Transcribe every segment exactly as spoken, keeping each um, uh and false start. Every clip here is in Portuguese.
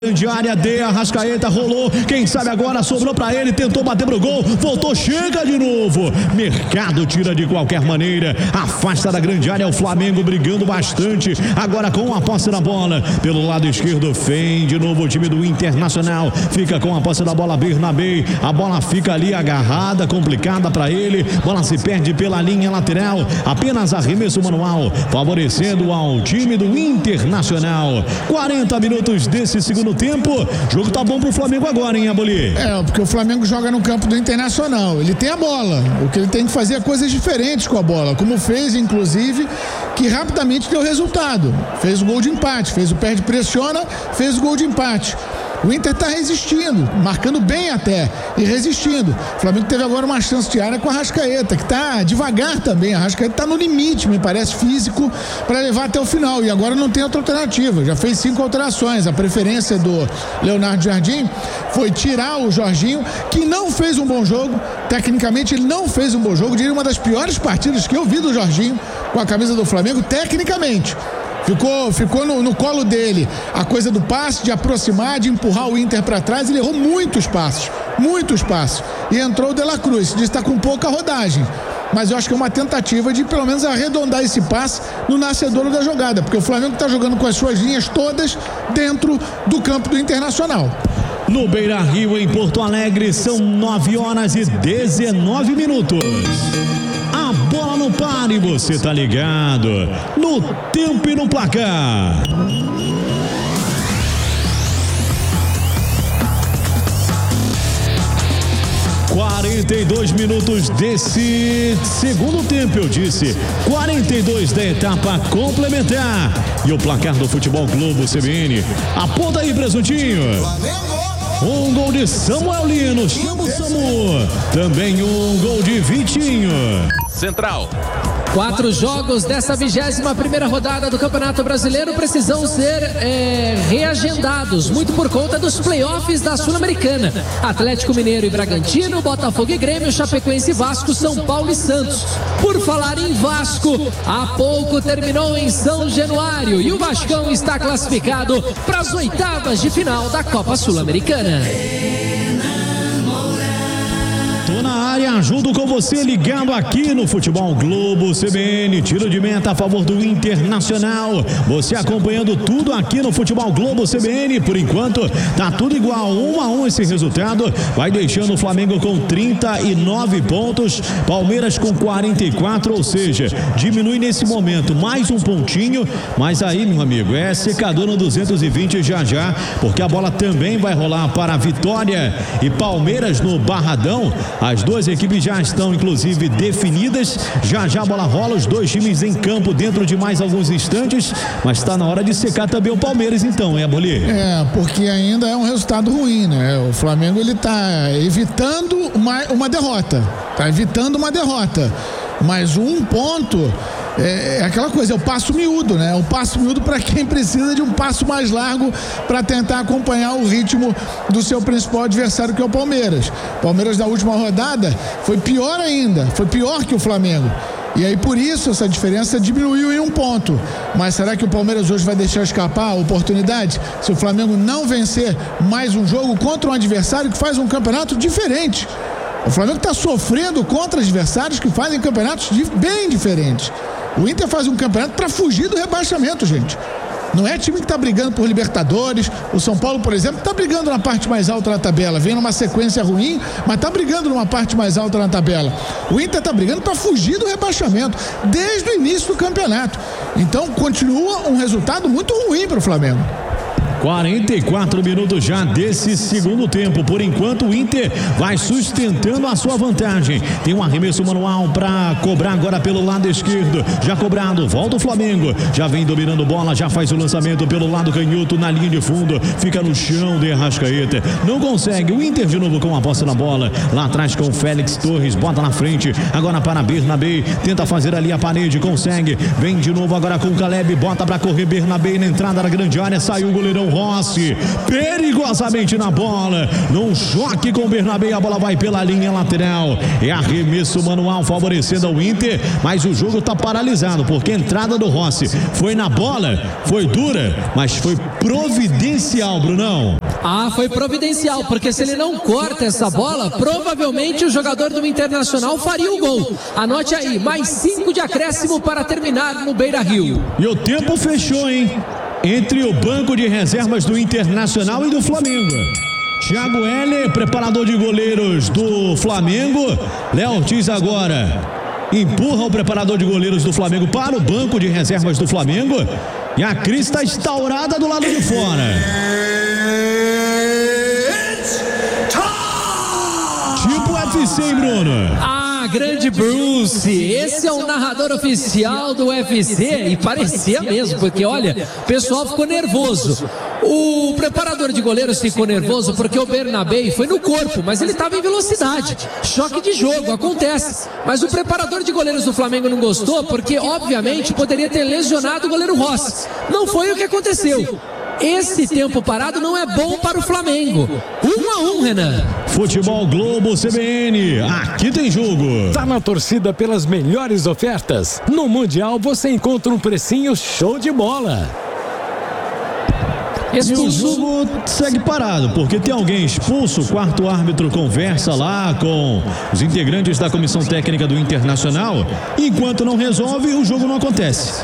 Grande área, de Arrascaeta, rolou, quem sabe agora sobrou pra ele, tentou bater pro gol, voltou, chega de novo, Mercado tira de qualquer maneira, afasta da grande área, o Flamengo brigando bastante, agora com a posse da bola, pelo lado esquerdo, vem de novo o time do Internacional, fica com a posse da bola, Bernabé, a bola fica ali agarrada, complicada pra ele, bola se perde pela linha lateral, apenas arremesso manual, favorecendo ao time do Internacional, quarenta minutos desse segundo tempo, o jogo tá bom pro Flamengo agora, hein, Aboli? É, porque o Flamengo joga no campo do Internacional, ele tem a bola, o que ele tem que fazer é coisas diferentes com a bola, como fez, inclusive, que rapidamente deu resultado, fez o gol de empate, fez o perde-pressiona, fez o gol de empate. O Inter está resistindo, marcando bem até e resistindo. O Flamengo teve agora uma chance de área com a Arrascaeta, que está devagar também. A Arrascaeta está no limite, me parece, físico, para levar até o final. E agora não tem outra alternativa. Já fez cinco alterações. A preferência do Leonardo Jardim foi tirar o Jorginho, que não fez um bom jogo. Tecnicamente, ele não fez um bom jogo. Diria uma das piores partidas que eu vi do Jorginho com a camisa do Flamengo, tecnicamente. Ficou, ficou no, no colo dele a coisa do passe, de aproximar, de empurrar o Inter para trás. Ele errou muitos passos, muitos passos. E entrou o De La Cruz, diz que está com pouca rodagem. Mas eu acho que é uma tentativa de pelo menos arredondar esse passe no nascedouro da jogada, porque o Flamengo está jogando com as suas linhas todas dentro do campo do Internacional. No Beira-Rio, em Porto Alegre, são nove horas e dezenove minutos. A bola não para e você tá ligado no tempo e no placar. quarenta e dois minutos desse segundo tempo, eu disse. quarenta e dois da etapa complementar. E o placar do Futebol Globo C B N. Aponta aí, presuntinho. Um gol de Samuel Lino, chama o Samu. Também um gol de Vitinho. Central. Quatro jogos dessa vigésima primeira rodada do Campeonato Brasileiro precisam ser é, reagendados, muito por conta dos playoffs da Sul-Americana. Atlético Mineiro e Bragantino, Botafogo e Grêmio, Chapecoense e Vasco, São Paulo e Santos. Por falar em Vasco, há pouco terminou em São Januário e o Vascão está classificado para as oitavas de final da Copa Sul-Americana. Tô na área, junto com você, ligado aqui no Futebol Globo C B N, tiro de meta a favor do Internacional, você acompanhando tudo aqui no Futebol Globo C B N, por enquanto tá tudo igual, um a um esse resultado, vai deixando o Flamengo com trinta e nove pontos, Palmeiras com quarenta e quatro, ou seja, diminui nesse momento mais um pontinho, mas aí, meu amigo, é secador no duzentos e vinte já já, porque a bola também vai rolar para a Vitória e Palmeiras no Barradão. As duas equipes já estão, inclusive, definidas. Já já a bola rola, os dois times em campo dentro de mais alguns instantes. Mas está na hora de secar também o Palmeiras, então, é, Aboli? É, porque ainda é um resultado ruim, né? O Flamengo, ele está evitando uma, uma derrota. Está evitando uma derrota. Mas um ponto... É, é aquela coisa, é o passo miúdo, né? O passo miúdo para quem precisa de um passo mais largo para tentar acompanhar o ritmo do seu principal adversário, que é o Palmeiras. Palmeiras na última rodada foi pior ainda, foi pior que o Flamengo. E aí por isso essa diferença diminuiu em um ponto. Mas será que o Palmeiras hoje vai deixar escapar a oportunidade? Se o Flamengo não vencer mais um jogo contra um adversário que faz um campeonato diferente. O Flamengo está sofrendo contra adversários que fazem campeonatos bem diferentes. O Inter faz um campeonato para fugir do rebaixamento, gente. Não é time que está brigando por Libertadores. O São Paulo, por exemplo, está brigando na parte mais alta da tabela. Vem numa sequência ruim, mas está brigando numa parte mais alta na tabela. O Inter está brigando para fugir do rebaixamento desde o início do campeonato. Então, continua um resultado muito ruim para o Flamengo. quarenta e quatro minutos já desse segundo tempo. Por enquanto o Inter vai sustentando a sua vantagem. Tem um arremesso manual para cobrar agora pelo lado esquerdo. Já cobrado, volta o Flamengo. Já vem dominando bola, já faz o lançamento pelo lado canhoto na linha de fundo. Fica no chão de Arrascaeta. Não consegue. O Inter de novo com a posse na bola. Lá atrás com o Félix Torres. Bota na frente. Agora para Bernabé. Tenta fazer ali a parede. Consegue. Vem de novo agora com o Caleb. Bota para correr Bernabé na entrada da grande área. Saiu o goleirão. Rossi, perigosamente na bola, num choque com o Bernabé, a bola vai pela linha lateral, é arremesso manual favorecendo ao Inter, mas o jogo está paralisado, porque a entrada do Rossi foi na bola, foi dura, mas foi providencial, Brunão. Ah, foi providencial, porque se ele não corta essa bola, provavelmente o jogador do Internacional faria o gol. Anote aí, mais cinco de acréscimo para terminar no Beira-Rio. E o tempo fechou, hein? Entre o banco de reservas do Internacional e do Flamengo. Thiago Heller, preparador de goleiros do Flamengo. Léo Ortiz agora empurra o preparador de goleiros do Flamengo para o banco de reservas do Flamengo. E a Cris está instaurada do lado de fora. Tipo U F C, hein, Bruno? Ah, grande Bruce, esse é o narrador oficial do U F C e parecia mesmo, porque olha, o pessoal ficou nervoso. O preparador de goleiros ficou nervoso porque o Bernabé foi no corpo, mas ele estava em velocidade. Choque de jogo, acontece. Mas o preparador de goleiros do Flamengo não gostou porque, obviamente, poderia ter lesionado o goleiro Rossi. Não foi o que aconteceu. Esse tempo parado não é bom para o Flamengo. Um a um, Renan. Futebol Globo C B N, aqui tem jogo. Tá na torcida pelas melhores ofertas? No Mundial você encontra um precinho show de bola. E o jogo segue parado, porque tem alguém expulso. O quarto árbitro conversa lá com os integrantes da comissão técnica do Internacional. Enquanto não resolve, o jogo não acontece.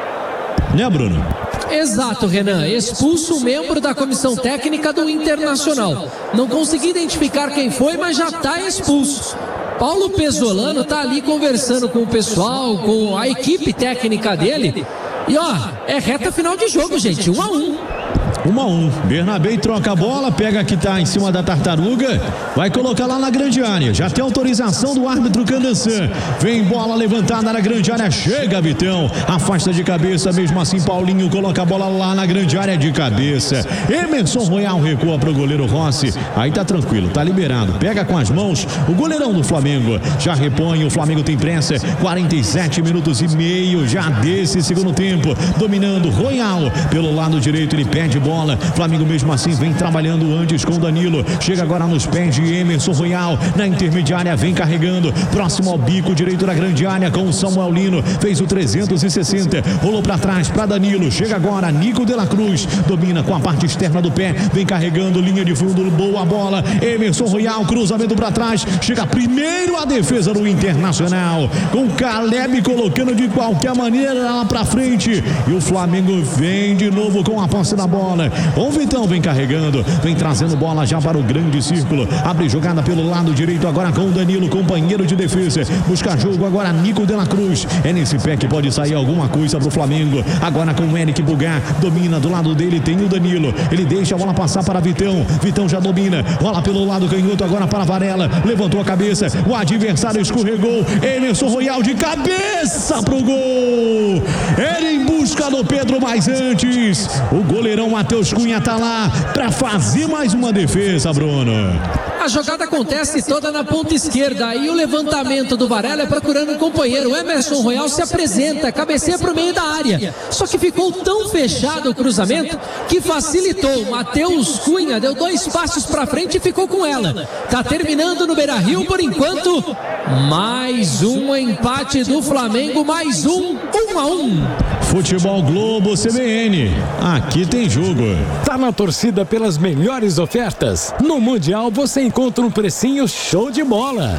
Né, Bruno? Exato, Renan. Expulso o membro da comissão técnica do Internacional. Não consegui identificar quem foi, mas já está expulso. Paulo Pesolano está ali conversando com o pessoal, com a equipe técnica dele. E ó, é reta final de jogo, gente. Um a um. Um a um. Bernabé troca a bola, pega que tá em cima da tartaruga, vai colocar lá na grande área. Já tem autorização do árbitro Candançan. Vem bola levantada na grande área, chega Vitão, afasta de cabeça, mesmo assim Paulinho coloca a bola lá na grande área de cabeça. Emerson Royal recua pro goleiro Rossi. Aí tá tranquilo, tá liberado. Pega com as mãos o goleirão do Flamengo. Já repõe, o Flamengo tem pressa. quarenta e sete minutos e meio já desse segundo tempo. Dominando Royal pelo lado direito, ele pede bola. Flamengo mesmo assim vem trabalhando antes com o Danilo, chega agora nos pés de Emerson Royal, na intermediária vem carregando, próximo ao bico direito da grande área com o Samuel Lino, fez o trezentos e sessenta, rolou para trás para Danilo, chega agora Nico de la Cruz, domina com a parte externa do pé, vem carregando, linha de fundo, boa bola, Emerson Royal, cruzamento para trás, chega primeiro a defesa do Internacional, com Caleb colocando de qualquer maneira lá para frente, e o Flamengo vem de novo com a posse da bola. O Vitão vem carregando, vem trazendo bola já para o grande círculo, abre jogada pelo lado direito agora com o Danilo, companheiro de defesa, busca jogo agora Nico de la Cruz, é nesse pé que pode sair alguma coisa pro Flamengo, agora com o Eric Bugar, domina do lado dele, tem o Danilo, ele deixa a bola passar para Vitão, Vitão já domina, rola pelo lado canhoto agora para Varela, levantou a cabeça, o adversário escorregou, Emerson Royal de cabeça pro gol, ele em busca do Pedro, mas antes, o goleirão Matheus Cunha tá lá para fazer mais uma defesa, Bruno. A jogada acontece toda na ponta esquerda, aí o levantamento do Varela é procurando um companheiro, o Emerson Royal se apresenta, cabeceia pro meio da área, só que ficou tão fechado o cruzamento que facilitou, Matheus Cunha deu dois passos para frente e ficou com ela, tá terminando no Beira-Rio por enquanto, mais um empate do Flamengo, mais um, um a um. Futebol Globo C B N, aqui tem jogo. Tá na torcida pelas melhores ofertas? No Mundial você encontra um precinho show de bola.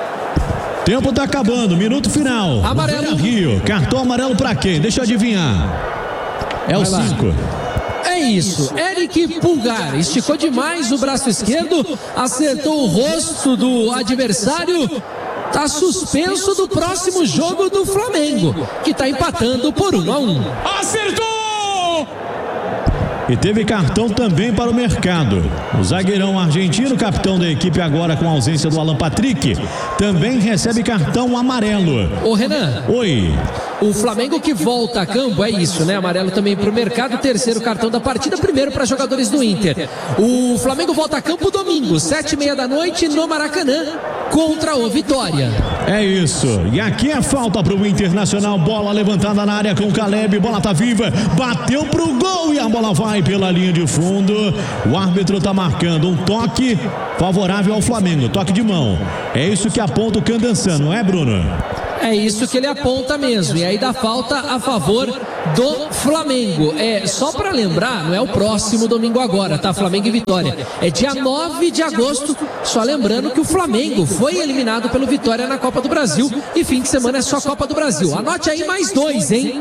Tempo tá acabando, minuto final. Amarelo. Rio, cartão amarelo pra quem? Deixa eu adivinhar. É o cinco. É isso, Eric Pulgar esticou demais o braço esquerdo, acertou o rosto do adversário. Tá suspenso do próximo jogo do Flamengo, que tá empatando por um a um. Acertou! E teve cartão também para o Mercado. O zagueirão argentino, capitão da equipe agora com a ausência do Alan Patrick, também recebe cartão amarelo. Ô Renan. Oi. O Flamengo que volta a campo, é isso, né? Amarelo também para o Mercado, terceiro cartão da partida, primeiro para jogadores do Inter. O Flamengo volta a campo domingo, sete e meia da noite, no Maracanã, contra o Vitória. É isso, e aqui é falta para o Internacional, bola levantada na área com o Caleb, bola tá viva, bateu pro gol e a bola vai vai pela linha de fundo. O árbitro está marcando um toque favorável ao Flamengo, toque de mão. É isso que aponta o Candançan, não é, Bruno? É isso que ele aponta mesmo. E aí dá falta a favor do Flamengo. É só para lembrar, não é o próximo domingo agora, tá? Flamengo e Vitória. É dia nove de agosto. Só lembrando que o Flamengo foi eliminado pelo Vitória na Copa do Brasil. E fim de semana é só Copa do Brasil. Anote aí mais dois, hein?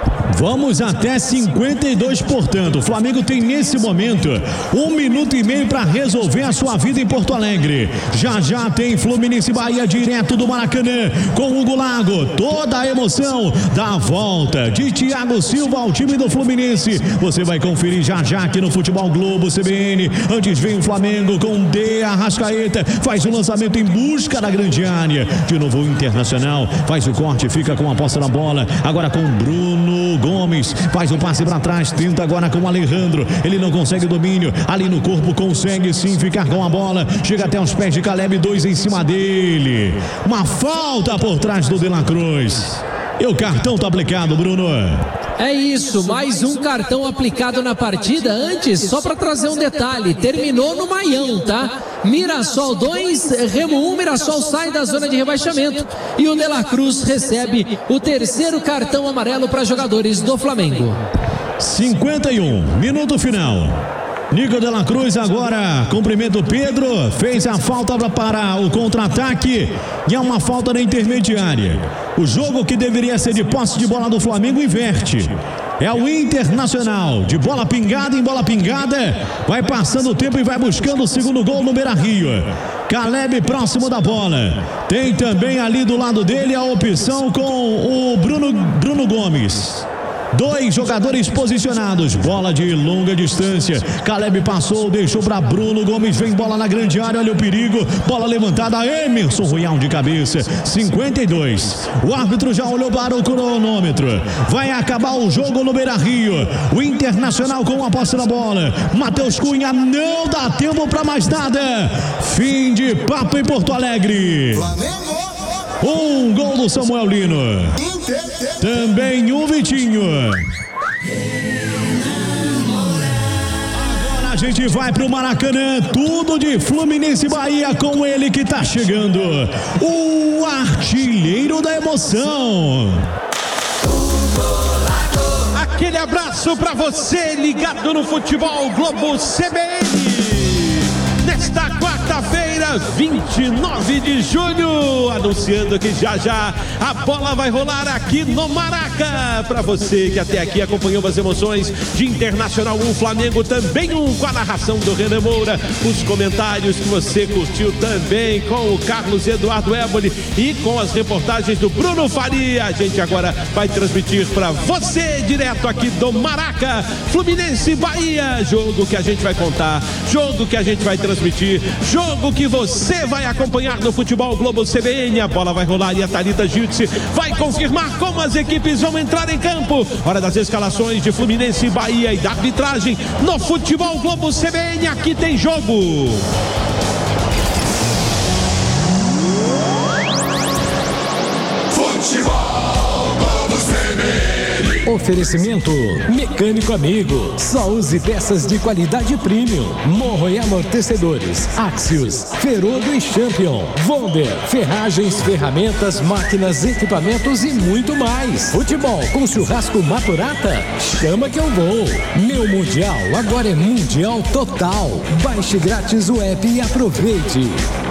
Vamos até cinquenta e dois, portanto. O Flamengo tem nesse momento um minuto e meio para resolver a sua vida em Porto Alegre. Já já tem Fluminense e Bahia direto do Maracanã com Hugo Lago. Toda a emoção da volta de Thiago Silva ao time do Fluminense. Você vai conferir já já aqui no Futebol Globo C B N. Antes vem o Flamengo com D. Arrascaeta. Faz o lançamento em busca da grande área. De novo o Internacional. Faz o corte, fica com a posse na bola. Agora com Bruno Gomes, faz o passe para trás, tenta agora com o Alejandro, ele não consegue o domínio, ali no corpo consegue sim ficar com a bola, chega até os pés de Caleb, dois em cima dele, uma falta por trás do De La Cruz, e o cartão tá aplicado, Bruno. É isso, mais um cartão aplicado na partida. Antes, só para trazer um detalhe, terminou no Maião, tá? Mirassol dois, Remo um, Mirassol sai da zona de rebaixamento e o De La Cruz recebe o terceiro cartão amarelo para jogadores do Flamengo. cinquenta e um, minuto final. Nico De La Cruz agora cumprimenta o Pedro, fez a falta para parar o contra-ataque e é uma falta na intermediária. O jogo que deveria ser de posse de bola do Flamengo inverte. É o Internacional, de bola pingada em bola pingada, vai passando o tempo e vai buscando o segundo gol no Beira-Rio. Caleb próximo da bola. Tem também ali do lado dele a opção com o Bruno, Bruno Gomes. Dois jogadores posicionados, bola de longa distância. Caleb passou, deixou para Bruno Gomes, vem bola na grande área, olha o perigo, bola levantada, Emerson Royal de cabeça, cinquenta e dois. O árbitro já olhou para o cronômetro. Vai acabar o jogo no Beira-Rio. O Internacional com a posse da bola. Matheus Cunha, não dá tempo para mais nada. Fim de papo em Porto Alegre. Um gol do Samuel Lino. Também um Vitinho. Agora a gente vai pro Maracanã. Tudo de Fluminense e Bahia com ele que tá chegando. O artilheiro da emoção. Aquele abraço pra você ligado no Futebol Globo C B N. Nesta quarta-feira, vinte e nove de julho, anunciando que já já a bola vai rolar aqui no Maraca. Para você que até aqui acompanhou as emoções de Internacional um, Flamengo também um, com a narração do Renan Moura, os comentários que você curtiu também com o Carlos Eduardo Éboli e com as reportagens do Bruno Faria. A gente agora vai transmitir para você direto aqui do Maraca, Fluminense e Bahia, jogo que a gente vai contar, jogo que a gente vai transmitir, jogo que você vai acompanhar no Futebol Globo C B N. A bola vai rolar e a Thalita Giltz vai confirmar como as equipes vão entrar em campo. Hora das escalações de Fluminense e Bahia e da arbitragem no Futebol Globo C B N. Aqui tem jogo. Futebol Globo C B N. Oferecimento Mecânico Amigo. Só use peças de qualidade premium. Morro e amortecedores. Axios, Ferodo e Champion. Volder, ferragens, ferramentas, máquinas, equipamentos e muito mais. Futebol com churrasco Maturata? Chama que eu vou. Meu Mundial agora é Mundial Total. Baixe grátis o app e aproveite.